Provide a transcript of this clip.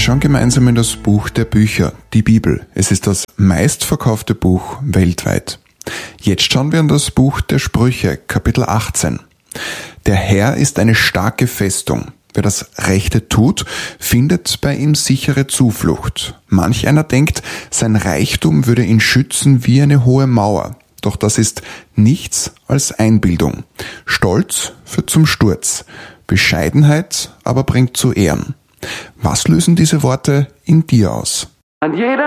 schauen gemeinsam in das Buch der Bücher, die Bibel. Es ist das meistverkaufte Buch weltweit. Jetzt schauen wir in das Buch der Sprüche, Kapitel 18. Der Herr ist eine starke Festung. Wer das Rechte tut, findet bei ihm sichere Zuflucht. Manch einer denkt, sein Reichtum würde ihn schützen wie eine hohe Mauer. Doch das ist nichts als Einbildung. Stolz führt zum Sturz. Bescheidenheit aber bringt zu Ehren. Was lösen diese Worte in dir aus?